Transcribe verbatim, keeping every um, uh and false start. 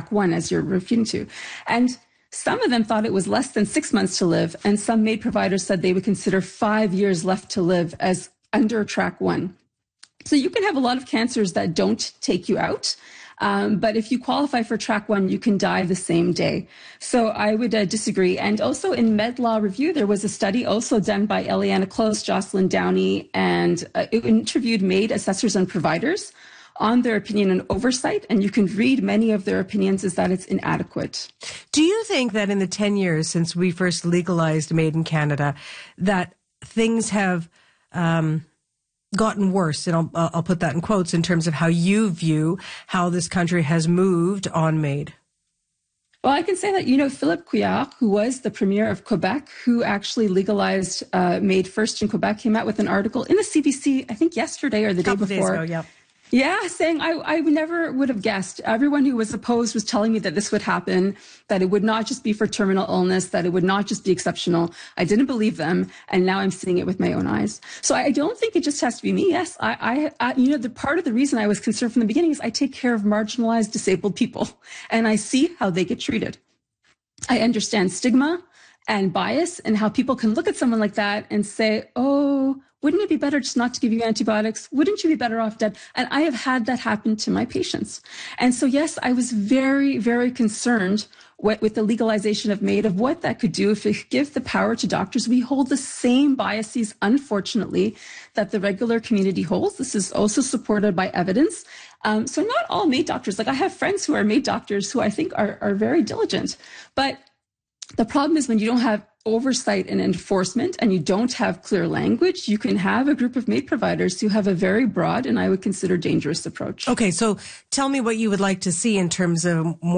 track one, as you're referring to. And some of them thought it was less than six months to live, and some MAID providers said they would consider five years left to live as under track one. So you can have a lot of cancers that don't take you out. Um, but if you qualify for track one, you can die the same day. So I would uh, disagree. And also in MedLaw Review, there was a study also done by Eliana Close, Jocelyn Downey, and uh, it interviewed MAID assessors and providers on their opinion and oversight. And you can read many of their opinions is that it's inadequate. Do you think that in the ten years since we first legalized MAID in Canada, that things have um gotten worse, and I'll, I'll put that in quotes, in terms of how you view how this country has moved on MAID? Well, I can say that, you know, Philippe Couillard, who was the premier of Quebec, who actually legalized uh, MAID first in Quebec, came out with an article in the C B C, I think yesterday or the day before. Days ago, yeah. Yeah, saying I, I never would have guessed. Everyone who was opposed was telling me that this would happen, that it would not just be for terminal illness, that it would not just be exceptional. I didn't believe them, and now I'm seeing it with my own eyes. So I don't think it just has to be me. Yes, I, I, I you know, the part of the reason I was concerned from the beginning is I take care of marginalized, disabled people, and I see how they get treated. I understand stigma and bias and how people can look at someone like that and say, oh, wouldn't it be better just not to give you antibiotics? Wouldn't you be better off dead? And I have had that happen to my patients. And so, yes, I was very, very concerned with, with the legalization of MAID, of what that could do if it give the power to doctors. We hold the same biases, unfortunately, that the regular community holds. This is also supported by evidence. Um, so not all MAID doctors, like I have friends who are MAID doctors who I think are, are very diligent. But the problem is when you don't have oversight and enforcement and you don't have clear language, you can have a group of MAID providers who have a very broad and I would consider dangerous approach. Okay, so tell me what you would like to see in terms of more